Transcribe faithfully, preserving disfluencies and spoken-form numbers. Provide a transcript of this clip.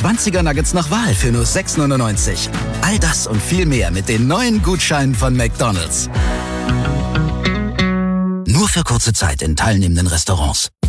zwanziger Nuggets nach Wahl für nur sechs neunundneunzig. All das und viel mehr mit den neuen Gutscheinen von McDonald's. Nur für kurze Zeit in teilnehmenden Restaurants.